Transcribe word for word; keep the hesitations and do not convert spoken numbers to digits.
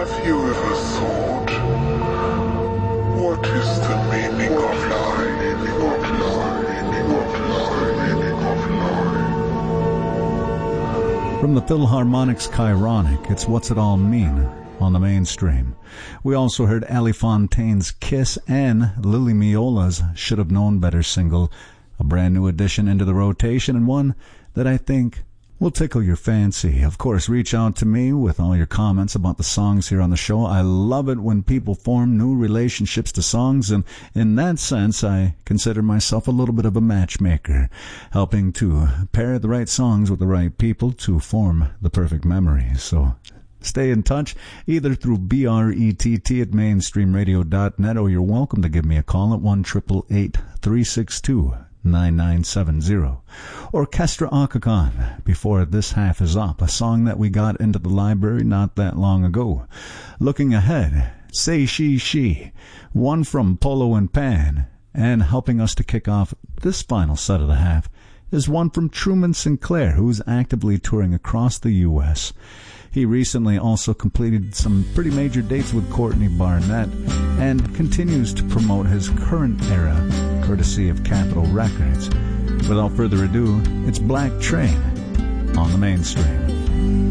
Have you ever thought, what is the meaning of life? Meaning of life, meaning of life, meaning of life. From the Philharmonic's Chironic, it's What's It All Mean on the mainstream. We also heard Ali Fontaine's Kiss and Lily Miola's Should Have Known Better single, a brand new addition into the rotation and one that I think will tickle your fancy. Of course, reach out to me with all your comments about the songs here on the show. I love it when people form new relationships to songs, and in that sense, I consider myself a little bit of a matchmaker, helping to pair the right songs with the right people to form the perfect memories. So stay in touch, either through B R E T T at mainstream radio dot net, or you're welcome to give me a call at one eight eight eight, three six two, nine nine seven zero. Orchestra Occagon, Before This Half Is Up, a song that we got into the library not that long ago. Looking Ahead, Say She She, one from Polo and Pan, and helping us to kick off this final set of the half is one from Truman Sinclair, who's actively touring across the U S He recently also completed some pretty major dates with Courtney Barnett and continues to promote his current era, courtesy of Capitol Records. Without further ado, it's Black Train on the mainstream.